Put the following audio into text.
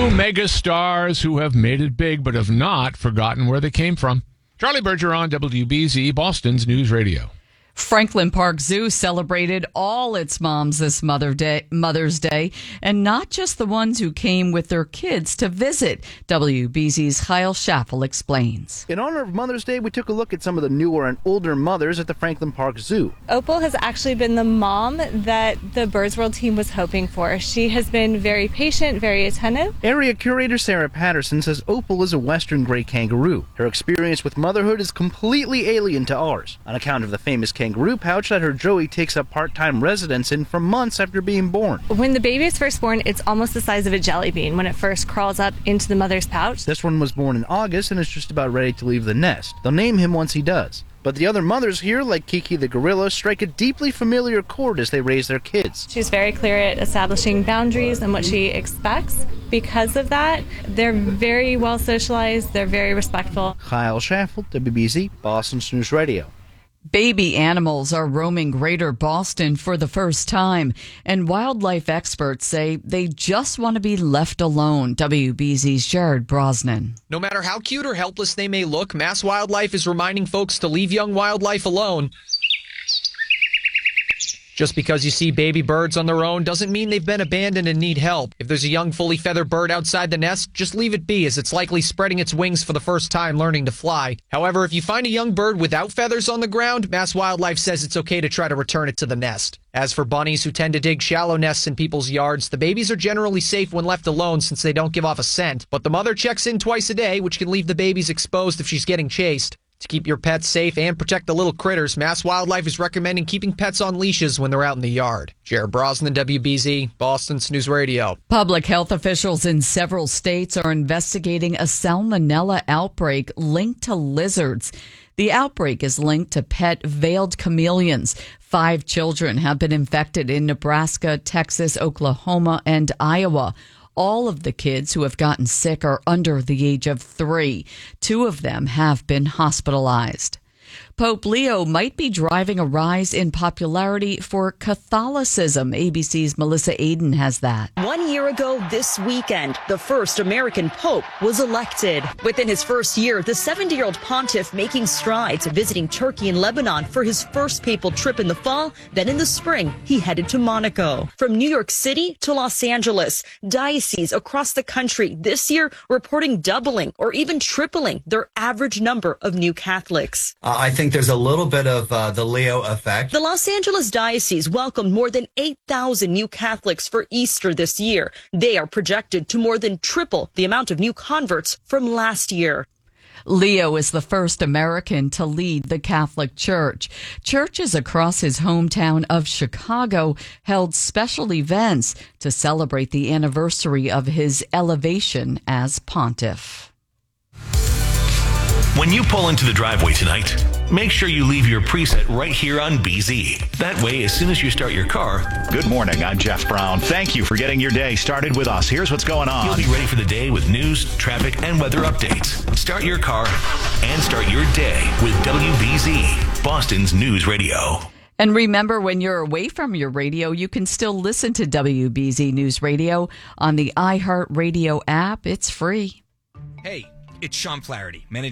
Two mega stars who have made it big but have not forgotten where they came from. Charlie Bergeron, WBZ, Boston's News Radio. Franklin Park Zoo celebrated all its moms this Mother's Day, and not just the ones who came with their kids to visit. WBZ's Kyle Schaffel explains. In honor of Mother's Day, we took a look at some of the newer and older mothers at the Franklin Park Zoo. Opal has actually been the mom that the Birds World team was hoping for. She has been very patient, very attentive. Area curator Sarah Patterson says Opal is a Western gray kangaroo. Her experience with motherhood is completely alien to ours, on account of the famous kangaroo pouch that her Joey takes up part-time residence in for months after being born. When the baby is first born, it's almost the size of a jelly bean when it first crawls up into the mother's pouch. This one was born in August and is just about ready to leave the nest. They'll name him once he does. But the other mothers here, like Kiki the gorilla, strike a deeply familiar chord as they raise their kids. She's very clear at establishing boundaries and what she expects. Because of that, they're very well socialized, they're very respectful. Kyle Schaffel, WBZ, Boston's News Radio. Baby animals are roaming greater Boston for the first time, and wildlife experts say they just want to be left alone. WBZ's Jared Brosnan. No matter how cute or helpless they may look, Mass Wildlife is reminding folks to leave young wildlife alone. Just because you see baby birds on their own doesn't mean they've been abandoned and need help. If there's a young, fully feathered bird outside the nest, just leave it be, as it's likely spreading its wings for the first time learning to fly. However, if you find a young bird without feathers on the ground, Mass Wildlife says it's okay to try to return it to the nest. As for bunnies who tend to dig shallow nests in people's yards, the babies are generally safe when left alone since they don't give off a scent. But the mother checks in twice a day, which can leave the babies exposed if she's getting chased. To keep your pets safe and protect the little critters, Mass Wildlife is recommending keeping pets on leashes when they're out in the yard. Jared Brosnan, WBZ, Boston's News Radio. Public health officials in several states are investigating a salmonella outbreak linked to lizards. The outbreak is linked to pet veiled chameleons. 5 children have been infected in Nebraska, Texas, Oklahoma, and Iowa. All of the kids who have gotten sick are under the age of 3. 2 of them have been hospitalized. Pope Leo might be driving a rise in popularity for Catholicism. ABC's Melissa Aden has that. 1 year ago this weekend, the first American pope was elected. Within his first year, the 70-year-old pontiff making strides, visiting Turkey and Lebanon for his first papal trip in the fall. Then in the spring, he headed to Monaco. From New York City to Los Angeles, dioceses across the country this year reporting doubling or even tripling their average number of new Catholics. I think there's a little bit of the Leo effect. The Los Angeles Diocese welcomed more than 8,000 new Catholics for Easter this year. They are projected to more than triple the amount of new converts from last year. Leo is the first American to lead the Catholic Church. Churches across his hometown of Chicago held special events to celebrate the anniversary of his elevation as pontiff. When you pull into the driveway tonight, make sure you leave your preset right here on BZ. That way, as soon as you start your car... Good morning, I'm Jeff Brown. Thank you for getting your day started with us. Here's what's going on. You'll be ready for the day with news, traffic, and weather updates. Start your car and start your day with WBZ, Boston's News Radio. And remember, when you're away from your radio, you can still listen to WBZ News Radio on the iHeartRadio app. It's free. Hey, it's Sean Flaherty, manager